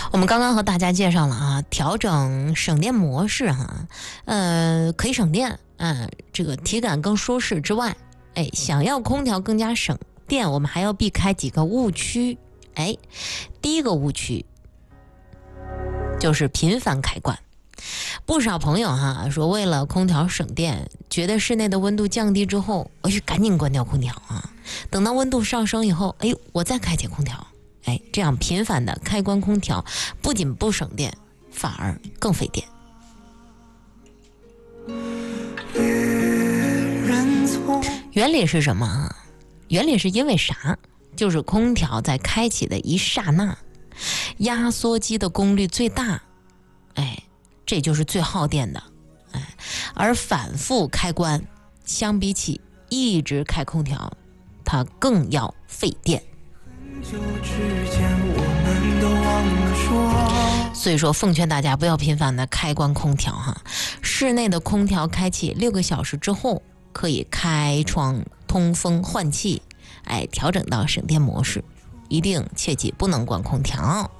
我们刚刚和大家介绍了啊，调整省电模式哈，可以省电，这个体感更舒适之外，想要空调更加省电，我们还要避开几个误区。第一个误区就是频繁开关。不少朋友说为了空调省电，觉得室内的温度降低之后，赶紧关掉空调啊，等到温度上升以后，我再开启空调。这样频繁的开关空调不仅不省电，反而更费电。原理是什么啊？原理是因为啥？就是空调在开启的一刹那，压缩机的功率最大，这就是最耗电的。而反复开关相比起一直开空调，它更要费电。所以说奉劝大家不要频繁的开关空调哈。室内的空调开启6个小时之后，可以开窗通风换气，调整到省电模式。一定切记不能关空调。